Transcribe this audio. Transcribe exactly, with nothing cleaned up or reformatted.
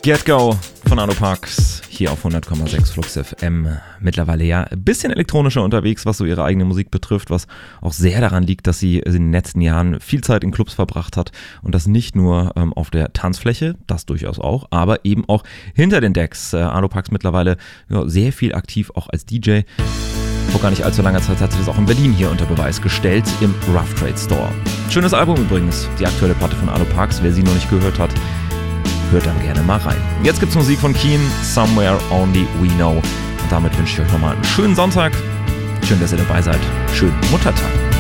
Get Go von Arno Parks hier auf hundert Komma sechs Flux F M. Mittlerweile ja ein bisschen elektronischer unterwegs, was so ihre eigene Musik betrifft, was auch sehr daran liegt, dass sie in den letzten Jahren viel Zeit in Clubs verbracht hat und das nicht nur ähm, auf der Tanzfläche, das durchaus auch, aber eben auch hinter den Decks. Äh, Arno Parks mittlerweile ja, sehr viel aktiv auch als D J. Vor gar nicht allzu langer Zeit hat sie das auch in Berlin hier unter Beweis gestellt im Rough Trade Store. Schönes Album übrigens, die aktuelle Platte von Arno Parks. Wer sie noch nicht gehört hat, hört dann gerne mal rein. Jetzt gibt's Musik von Keen, Somewhere Only We Know. Und damit wünsche ich euch nochmal einen schönen Sonntag. Schön, dass ihr dabei seid. Schönen Muttertag.